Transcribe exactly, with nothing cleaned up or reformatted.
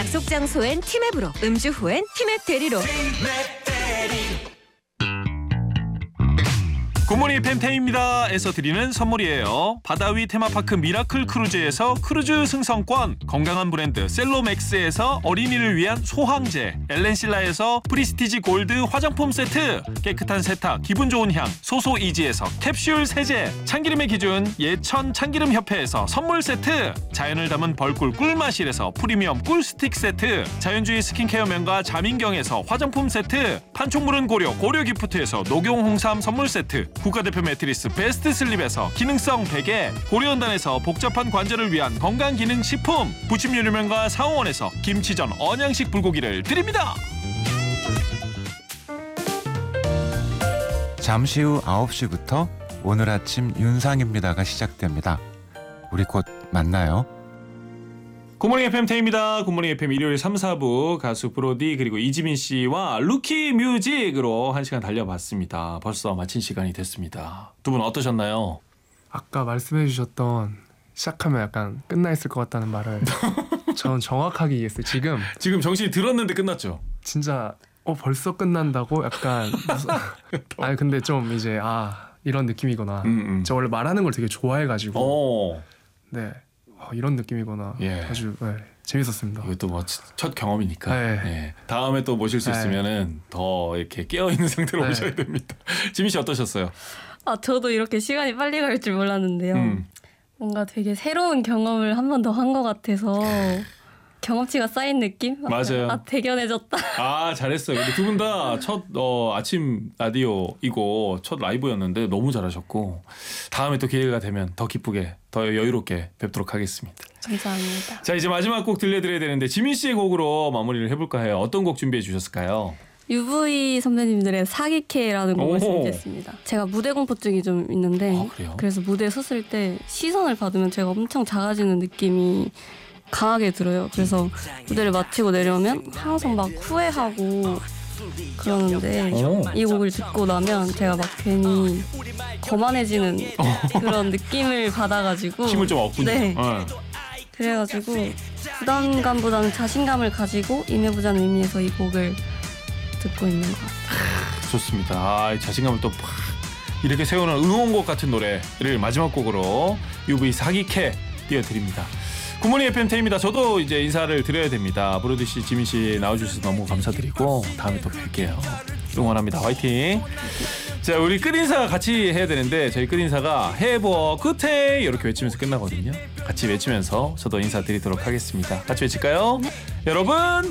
약속 장소엔 티맵으로, 음주 후엔 티맵 대리로. 굿모닝 팬테입니다에서 드리는 선물이에요. 바다위 테마파크 미라클 크루즈에서 크루즈 승선권, 건강한 브랜드 셀로맥스에서 어린이를 위한 소황제, 엘렌실라에서 프리스티지 골드 화장품 세트, 깨끗한 세탁, 기분 좋은 향 소소이지에서 캡슐 세제, 참기름의 기준 예천 참기름협회에서 선물 세트, 자연을 담은 벌꿀 꿀마실에서 프리미엄 꿀 스틱 세트, 자연주의 스킨케어 명가 자민경에서 화장품 세트, 판촉물은 고려 고려기프트에서 녹용 홍삼 선물 세트, 국가대표 매트리스 베스트 슬립에서 기능성 베개, 고려온단에서 복잡한 관절을 위한 건강기능식품, 부침 요리명가 상호원에서 김치전 언양식 불고기를 드립니다. 잠시 후 아홉 시부터 오늘 아침 윤상입니다가 시작됩니다. 우리 곧 만나요. 굿모닝 에프엠 태입니다. 굿모닝 에프엠 일요일 삼, 사부 가수 브로디 그리고 이지민 씨와 루키 뮤직으로 한 시간 달려봤습니다. 벌써 마친 시간이 됐습니다. 두 분 어떠셨나요? 아까 말씀해 주셨던 시작하면 약간 끝나 있을 것 같다는 말을 저는 정확하게 이해했어요. 지금 지금 정신이 들었는데 끝났죠? 진짜 어 벌써 끝난다고 약간 무슨... 아니 근데 좀 이제 아 이런 느낌이구나. 음, 음. 저 원래 말하는 걸 되게 좋아해가지고 오. 네 어, 이런 느낌이구나. 예. 아주 네, 재밌었습니다. 이것도 뭐 첫 경험이니까 네. 예. 다음에 또 모실 수 네. 있으면은 더 이렇게 깨어있는 상태로 네. 모셔야 됩니다. 지민 씨 어떠셨어요? 아, 저도 이렇게 시간이 빨리 갈 줄 몰랐는데요. 음. 뭔가 되게 새로운 경험을 한 번 더 한 것 같아서 경험치가 쌓인 느낌? 맞아요. 아, 대견해졌다. 아 잘했어요. 근데 두 분 다 첫 어, 아침 라디오이고 첫 라이브였는데 너무 잘하셨고 다음에 또 기회가 되면 더 기쁘게 더 여유롭게 뵙도록 하겠습니다. 감사합니다. 자 이제 마지막 곡 들려드려야 되는데 지민 씨의 곡으로 마무리를 해볼까 해요. 어떤 곡 준비해 주셨을까요? 유브이 선배님들의 사기캐라는 곡을 오. 준비했습니다. 제가 무대 공포증이 좀 있는데 아, 그래요? 그래서 무대에 섰을 때 시선을 받으면 제가 엄청 작아지는 느낌이 강하게 들어요. 그래서 무대를 마치고 내려오면 항상 막 후회하고 그러는데 오. 이 곡을 듣고 나면 제가 막 괜히 거만해지는 그런 느낌을 받아가지고 힘을 좀 얻군요. 네. 어. 그래가지고 부담감보다는 자신감을 가지고 임해보자는 의미에서 이 곡을 듣고 있는 것 같아요. 좋습니다. 아, 자신감을 또 팍 이렇게 세우는 응원곡 같은 노래를 마지막 곡으로 유브이 사기캐 띄워드립니다. 굿모닝 에프엠 태입니다. 저도 이제 인사를 드려야 됩니다. 브로디 씨, 지민 씨 나와주셔서 너무 감사드리고 다음에 또 뵐게요. 응원합니다. 화이팅. 자, 우리 끝인사 같이 해야 되는데 저희 끝인사가 해버 끝에 이렇게 외치면서 끝나거든요. 같이 외치면서 저도 인사드리도록 하겠습니다. 같이 외칠까요? 네. 여러분